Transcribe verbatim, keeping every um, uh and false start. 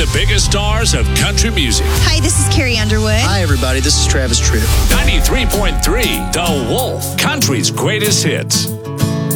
the biggest stars of country music. Hi, this is Carrie Underwood. Hi, everybody. This is Travis Tritt. ninety-three point three The Wolf, country's greatest hits.